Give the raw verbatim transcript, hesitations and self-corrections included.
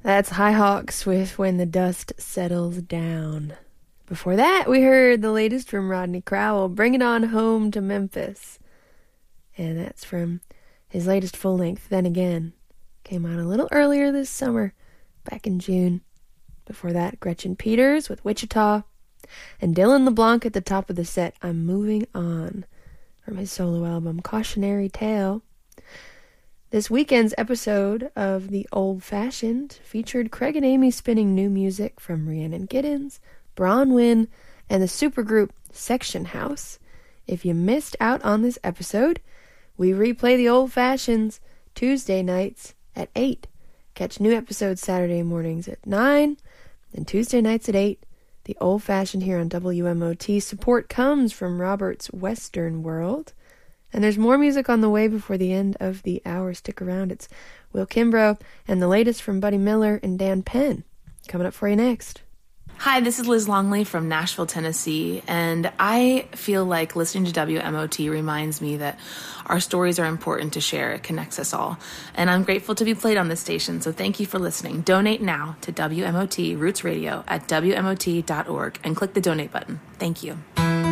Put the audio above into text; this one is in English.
That's High Hawks with When the Dust Settles Down. Before that, we heard the latest from Rodney Crowell, Bring It On Home to Memphis. And that's from his latest full-length, Then Again. Came out a little earlier this summer, back in June. Before that, Gretchen Peters with Wichita. And Dylan LeBlanc at the top of the set, I'm Moving On, from his solo album Cautionary Tale. This weekend's episode of The Old Fashioned featured Craig and Amy spinning new music from Rhiannon Giddens, Bronwyn, and the supergroup Section House. If you missed out on this episode, we replay The Old Fashions Tuesday nights at eight. Catch new episodes Saturday mornings at nine, and Tuesday nights at eight. The Old Fashioned here on W M O T. Support comes from Robert's Western World. And there's more music on the way before the end of the hour. Stick around. It's Will Kimbrough and the latest from Buddy Miller and Dan Penn. Coming up for you next. Hi, this is Liz Longley from Nashville, Tennessee, and I feel like listening to W M O T reminds me that our stories are important to share. It connects us all, and I'm grateful to be played on this station, so thank you for listening. Donate now to W M O T Roots Radio at W M O T dot org and click the donate button. Thank you.